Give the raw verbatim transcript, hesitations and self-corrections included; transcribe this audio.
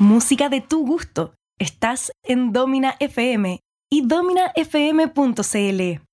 Música de tu gusto. Estás en Domina F M y domina f m punto c l.